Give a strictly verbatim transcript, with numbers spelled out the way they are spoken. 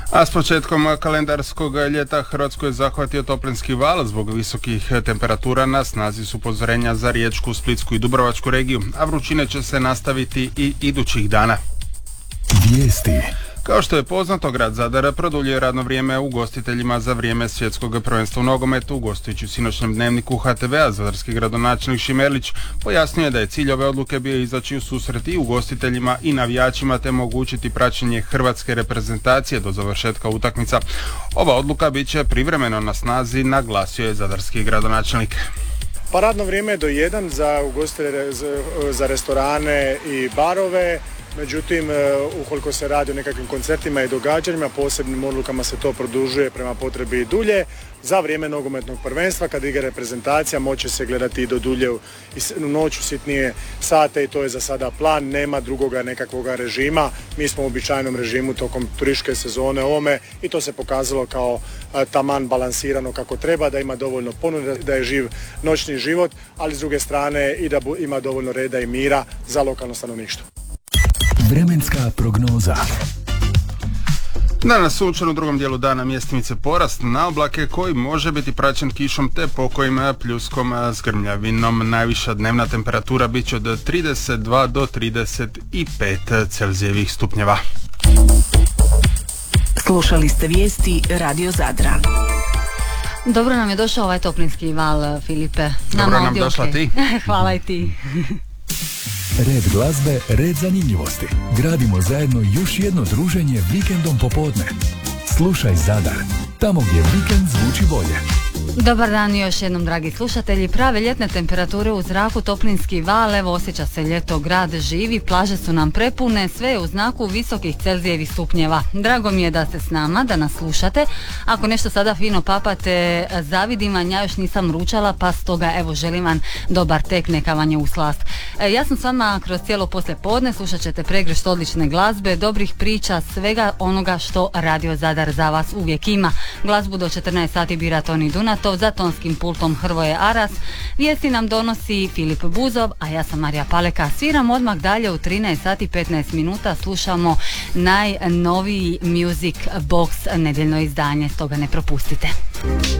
A s početkom kalendarskog ljeta Hrvatsku je zahvatio toplinski val. Zbog visokih temperatura na snazi su upozorenja za Riječku, Splitsku i Dubrovačku regiju, a vrućine će se nastaviti i idućih dana. Vijesti. Kao što je poznato, grad Zadar produljuje radno vrijeme ugostiteljima za vrijeme svjetskog prvenstva u nogometu. Gostujući u sinoćnjem dnevniku ha te vea, zadarski gradonačelnik Šimerlić pojasnio je da je cilj ove odluke bio izaći u susret i ugostiteljima i navijačima te omogućiti praćenje hrvatske reprezentacije do završetka utakmica. Ova odluka bit će privremeno na snazi, naglasio je zadarski gradonačelnik. Pa radno vrijeme je do jedan za ugostitelje, za restorane i barove. Međutim, ukoliko se radi o nekakvim koncertima i događanjima, posebnim odlukama se to produžuje prema potrebi i dulje. Za vrijeme nogometnog prvenstva, kad igra reprezentacija, moće se gledati i do dulje u noću, sitnije sate i to je za sada plan. Nema drugoga nekakvoga režima. Mi smo u običajnom režimu tokom turističke sezone ovome i to se pokazalo kao taman balansirano kako treba, da ima dovoljno ponude, da je živ noćni život, ali s druge strane i da ima dovoljno reda i mira za lokalno stanovništvo. Vremenska prognoza. Danas sunčan, u drugom dijelu dana mjestimice porast na oblake koji može biti praćen kišom te pokojim pljuskom s grmljavinom. Najviša dnevna temperatura bit će od trideset dva do trideset pet Celzijevih stupnjeva. Slušali ste vijesti Radio Zadra. Dobro nam je došao ovaj toplinski val, Filipe. Dobro nam, nam došla okay. Ti. Hvala i ti. Red glazbe, red zanimljivosti. Gradimo zajedno još jedno druženje vikendom popodne. Slušaj Zadar, tamo gdje vikend zvuči bolje. Dobar dan još jednom, dragi slušatelji. Prave ljetne temperature u zraku, toplinski val, evo osjeća se ljeto, grad živi, plaže su nam prepune, sve je u znaku visokih Celzijevih stupnjeva. Drago mi je da ste s nama, da nas slušate. Ako nešto sada fino papate, zavidim vam, ja još nisam ručala, pa stoga evo želim vam dobar tek, neka vam je u slast. E, ja sam s vama kroz cijelo poslijepodne, slušat ćete pregršt odlične glazbe, dobrih priča, svega onoga što Radio Zadar za vas uvijek ima. Glazbu do četrnaest sati bira Toni Dunatov, za tonskim pultom Hrvoje Aras. Vijesti nam donosi Filip Buzov, a ja sam Marija Paleka. Sviram odmah dalje u trinaest sati petnaest minuta, slušamo najnoviji Music Box nedjeljno izdanje, stoga ne propustite.